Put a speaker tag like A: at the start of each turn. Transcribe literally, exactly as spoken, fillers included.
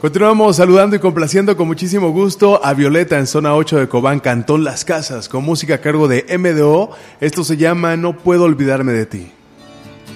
A: Continuamos saludando y complaciendo con muchísimo gusto a Violeta en zona ocho de Cobán, Cantón Las Casas, con música a cargo de M D O. Esto se llama No Puedo Olvidarme de Ti.